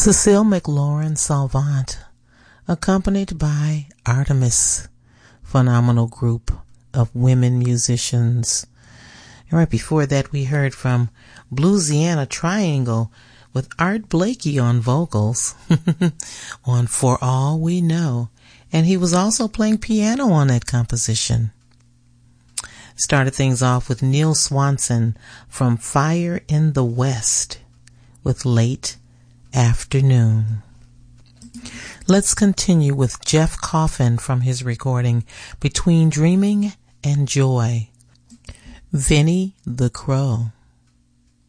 Cecile McLaurin Salvant, accompanied by Artemis, phenomenal group of women musicians. And right before that, we heard from Bluesiana Triangle with Art Blakey on vocals on For All We Know. And he was also playing piano on that composition. Started things off with Neil Swanson from Fire in the West with Late Afternoon. Let's continue with Jeff Coffin from his recording Between Dreaming and Joy. Vinnie the Crow.